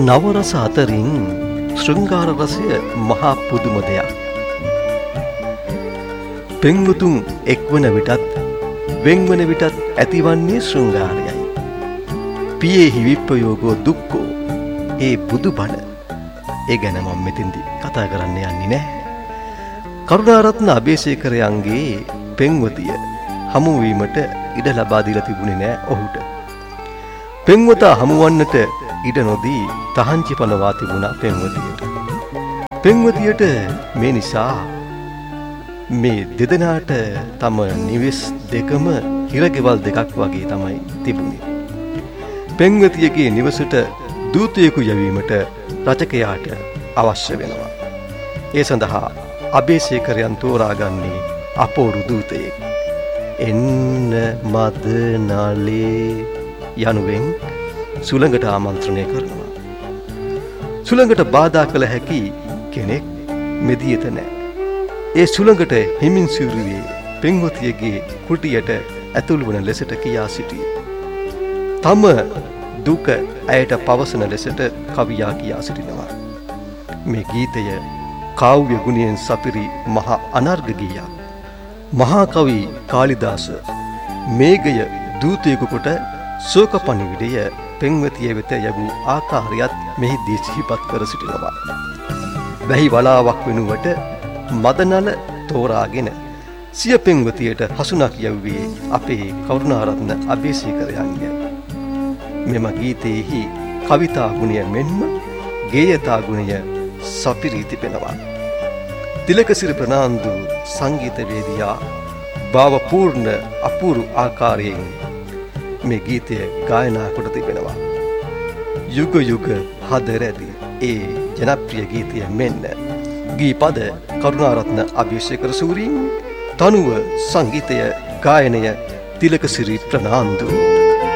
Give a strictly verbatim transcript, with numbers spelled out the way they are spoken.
නවරස අතරින් ශෘංගාර රසය මහා පුදුම දෙයක්. පෙම්වතුන් එක්වන විටත් වෙන්වන විටත් ඇතිවන්නේ ශෘංගාරයයි. පියේහි විප්පයෝගෝ දුක්ඛෝ ඒ බුදුබණ. ඒ ගැන මම මෙතෙන්දි කතා කරන්න යන්නේ නැහැ. කරුණාරත්න අබේසේකරයන්ගේ පෙම්වතිය හමු වීමට ඉඩ ලබා දීලා තිබුණේ නැහැ ඔහුට. පෙම්වතා හමුවන්නට ඉඩ නොදී තහංචි පනවා තිබුණා පෙම්වතියට. පෙම්වතියට මේ නිසා මේ දෙදෙනාට තම නිවෙස් දෙකම හිරගෙවල් දෙකක් වගේ තමයි තිබුණේ. පෙම්වතියගේ නිවසට දූතයෙකු යැවීමට රචකයාට අවශ්‍ය වෙනවා. ඒ සඳහා අබේසේකරයන් තෝරාගන්නේ අපෝරු දූතයෙක්. එන්න මද නාලේ යනුවෙන් සුළඟට ආමන්ත්‍රණය කරනවා. සුළඟට බාධා කළ හැකි කෙනෙක් මෙදියට නැහැ. ඒ සුළඟට හිමින් සිරුවේ පෙම්වතියගේ කුටියට ඇතුළු වන ලෙසට කියා සිටියේ. තම දුක ඇයට පවසන ලෙසට කවියා කියා සිටිනවා. මේ ගීතය කාව්‍ය ගුණයෙන් සපිරි මහා අනර්ග ගීයක්. මහා කවි කාලිදාස මේඝය දූතයෙකු කොට ශෝක පණිවිඩය පෙම්වතිය වෙත යැවූ ආකාරයත් මෙහිදී සිහිපත් කර සිටිනවා. වැහි වලාවක් වෙනුවට මදනල තෝරාගෙන සිය පෙම්වතියට හසුනක් යැව්වේ අපේ කරුණාරත්න අබේසේකරයන්ය. මෙම ගීතයේහි කවිතා ගුණය මෙන්ම ගේයතා ගුණය සපිරී තිබෙනවා. තිලකසිරි ප්‍රනාන්දු සංගීතවේදියා භාවපූර්ණ අපූරු ආකාරයෙන් මේ ගීතය ගායනා කොට තිබෙනවා. යුග යුග හද රැදි ඒ ජනප්‍රිය ගීතය මෙන්න ගී පද කරුණාරත්න අබේසේකර සූරීන්, තනුව සංගීතය ගායනය තිලකසිරි ප්‍රනාන්දු.